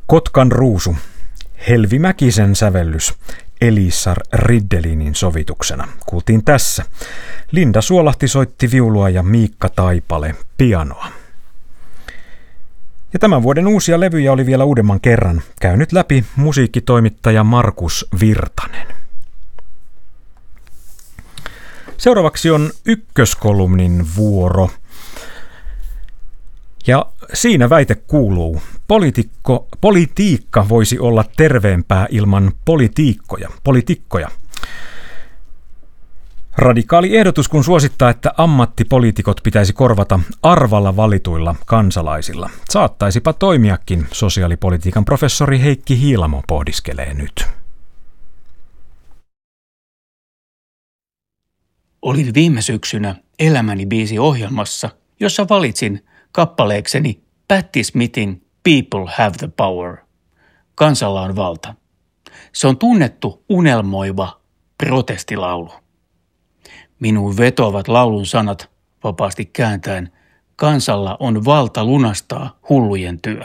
Kotkan ruusu. Helvi Mäkisen sävellys Elisar Riddelinin sovituksena kuultiin tässä. Linda Suolahti soitti viulua ja Miikka Taipale pianoa. Ja tämän vuoden uusia levyjä oli vielä uudemman kerran käynyt läpi musiikkitoimittaja Markus Virtanen. Seuraavaksi on ykköskolumnin vuoro. Ja siinä väite kuuluu, politiikka voisi olla terveempää ilman poliitikkoja. Radikaali ehdotus, kun suosittaa, että ammattipoliitikot pitäisi korvata arvalla valituilla kansalaisilla. Saattaisipa toimiakin, sosiaalipolitiikan professori Heikki Hiilamo pohdiskelee nyt. Olin viime syksynä Elämäni biisi ohjelmassa, jossa valitsin kappaleekseni Patti Smithin People Have the Power. Kansalla on valta. Se on tunnettu unelmoiva protestilaulu. Minuun vetoavat laulun sanat vapaasti kääntäen. Kansalla on valta lunastaa hullujen työ.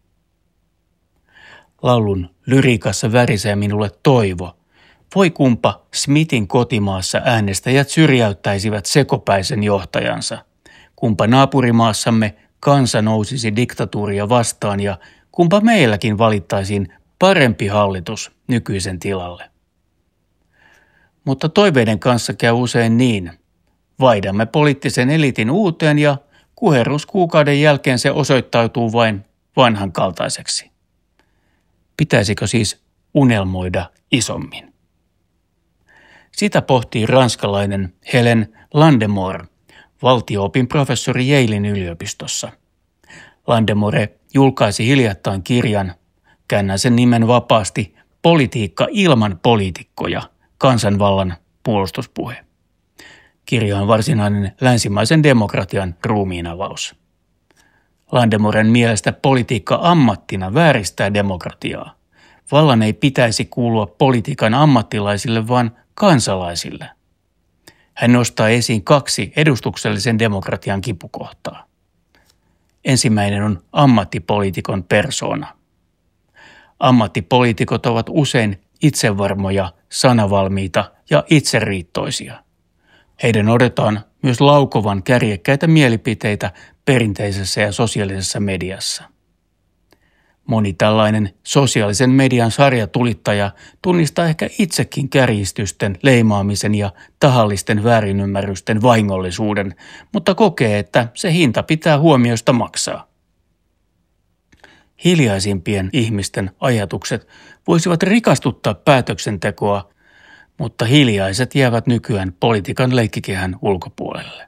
Laulun lyriikassa värisee minulle toivo. Voi kumpa Smithin kotimaassa äänestäjät syrjäyttäisivät sekopäisen johtajansa. Kumpa naapurimaassamme kansa nousisi diktatuuria vastaan ja kumpa meilläkin valittaisiin parempi hallitus nykyisen tilalle. Mutta toiveiden kanssa käy usein niin. Vaihdamme poliittisen eliitin uuteen ja kuherruskuukauden jälkeen se osoittautuu vain vanhankaltaiseksi. Pitäisikö siis unelmoida isommin? Sitä pohtii ranskalainen Helen Landemore, valtio-opin professori Yalein yliopistossa. Landemore julkaisi hiljattain kirjan, käännän sen nimen vapaasti, Politiikka ilman poliitikkoja, kansanvallan puolustuspuhe. Kirja on varsinainen länsimaisen demokratian ruumiinavaus. Landemoren mielestä politiikka ammattina vääristää demokratiaa. Vallan ei pitäisi kuulua politiikan ammattilaisille, vaan kansalaisille. Hän nostaa esiin 2 edustuksellisen demokratian kipukohtaa. Ensimmäinen on ammattipoliitikon persoona. Ammattipoliitikot ovat usein itsevarmoja, sanavalmiita ja itseriittoisia. Heidän odotetaan myös laukovan kärjekkäitä mielipiteitä perinteisessä ja sosiaalisessa mediassa. Moni tällainen sosiaalisen median sarjatulittaja tunnistaa ehkä itsekin kärjistysten, leimaamisen ja tahallisten väärinymmärrysten vahingollisuuden, mutta kokee, että se hinta pitää huomiosta maksaa. Hiljaisimpien ihmisten ajatukset voisivat rikastuttaa päätöksentekoa, mutta hiljaiset jäävät nykyään politiikan leikkikehän ulkopuolelle.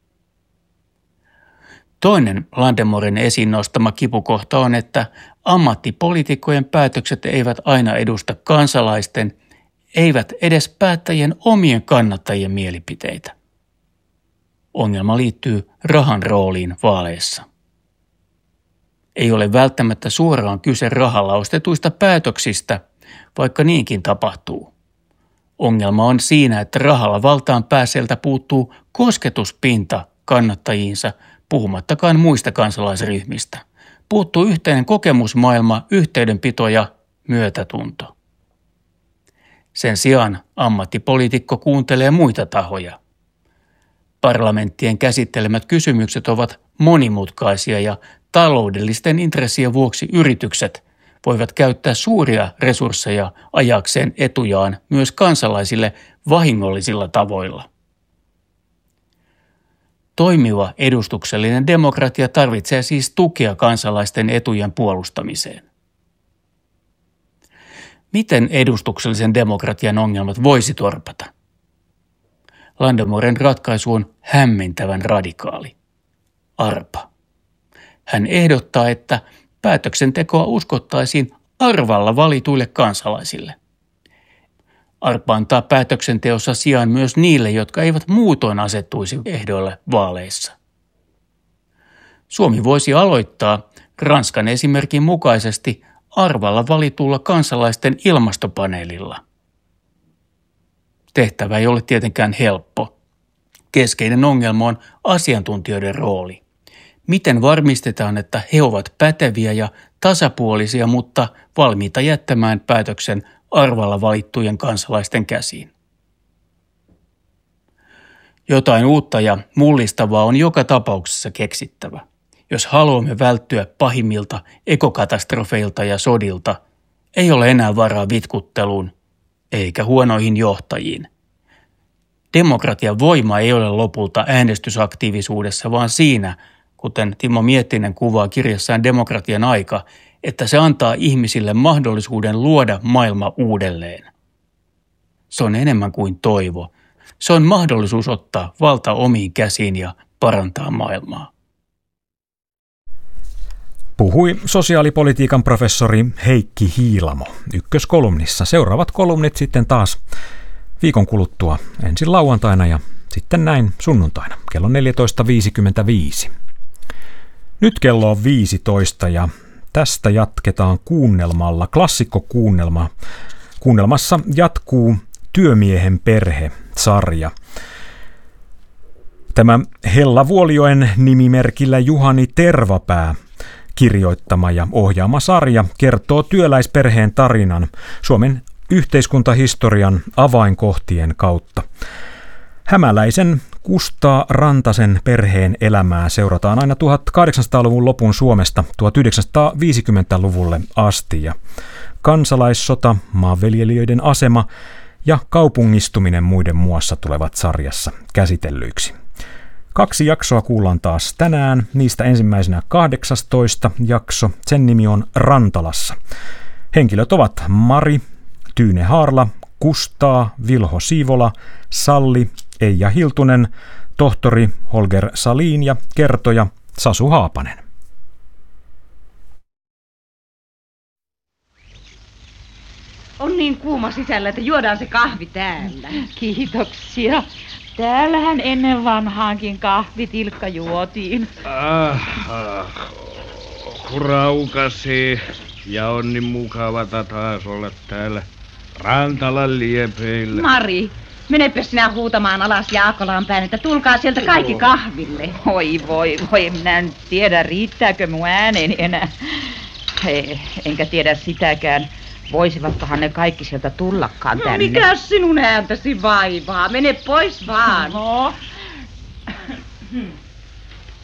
Toinen Landemoren esiin nostama kipukohta on, että ammattipoliitikkojen päätökset eivät aina edusta kansalaisten, eivät edes päättäjien omien kannattajien mielipiteitä. Ongelma liittyy rahan rooliin vaaleissa. Ei ole välttämättä suoraan kyse rahalla ostetuista päätöksistä, vaikka niinkin tapahtuu. Ongelma on siinä, että rahalla valtaan päässeeltä puuttuu kosketuspinta kannattajiinsa, puhumattakaan muista kansalaisryhmistä. Puuttuu yhteinen kokemusmaailma, yhteydenpito ja myötätunto. Sen sijaan ammattipoliitikko kuuntelee muita tahoja. Parlamenttien käsittelemät kysymykset ovat monimutkaisia ja taloudellisten intressien vuoksi yritykset voivat käyttää suuria resursseja ajakseen etujaan myös kansalaisille vahingollisilla tavoilla. Toimiva edustuksellinen demokratia tarvitsee siis tukea kansalaisten etujen puolustamiseen. Miten edustuksellisen demokratian ongelmat voisi torpata? Landemoren ratkaisu on hämmentävän radikaali. ARPA. Hän ehdottaa, että päätöksentekoa uskottaisiin arvalla valituille kansalaisille. ARPA antaa päätöksenteossa sijaan myös niille, jotka eivät muutoin asettuisi ehdoille vaaleissa. Suomi voisi aloittaa Ranskan esimerkin mukaisesti arvalla valitulla kansalaisten ilmastopaneelilla. Tehtävä ei ole tietenkään helppo. Keskeinen ongelma on asiantuntijoiden rooli. Miten varmistetaan, että he ovat päteviä ja tasapuolisia, mutta valmiita jättämään päätöksen arvalla valittujen kansalaisten käsiin? Jotain uutta ja mullistavaa on joka tapauksessa keksittävä. Jos haluamme välttyä pahimmilta ekokatastrofeilta ja sodilta, ei ole enää varaa vitkutteluun eikä huonoihin johtajiin. Demokratian voima ei ole lopulta äänestysaktiivisuudessa, vaan siinä, kuten Timo Miettinen kuvaa kirjassaan Demokratian aika, että se antaa ihmisille mahdollisuuden luoda maailma uudelleen. Se on enemmän kuin toivo. Se on mahdollisuus ottaa valta omiin käsiin ja parantaa maailmaa. Puhui sosiaalipolitiikan professori Heikki Hiilamo ykköskolumnissa. Seuraavat kolumnit sitten taas viikon kuluttua, ensin lauantaina ja sitten näin sunnuntaina kello 14.55. Nyt kello on 15 ja tästä jatketaan kuunnelmalla. Klassikkokuunnelma. Kuunnelmassa jatkuu Työmiehen perhe-sarja. Tämä Hella Vuolijoen nimimerkillä Juhani Tervapää kirjoittama ja ohjaama sarja kertoo työläisperheen tarinan Suomen yhteiskuntahistorian avainkohtien kautta. Hämäläisen Kustaa Rantasen perheen elämää seurataan aina 1800-luvun lopun Suomesta 1950-luvulle asti ja kansalaissota, maanviljelijöiden asema ja kaupungistuminen muiden muassa tulevat sarjassa käsitellyiksi. 2 jaksoa kuullaan taas tänään, niistä ensimmäisenä 18 jakso, sen nimi on Rantalassa. Henkilöt ovat Mari, Tyyne Haarla, Kustaa, Vilho Siivola, Salli, Eija Hiltunen, tohtori Holger Salin ja kertoja Sasu Haapanen. On niin kuuma sisällä, että juodaan se kahvi täällä. Kiitoksia. Täällähän ennen vanhaankin kahvit Ilkka juotiin. Raukasi ja on niin mukavata taas olla täällä Rantalan liepeillä. Mari, menepä sinä huutamaan alas Jaakolaan päin, että tulkaa sieltä kaikki kahville. Voi, minä en tiedä riittääkö mun ääneni enää. Enkä tiedä sitäkään. Voisivatkohan ne kaikki sieltä tullakaan tänne? Mikäs sinun ääntäsi vaivaa? Mene pois vaan. No.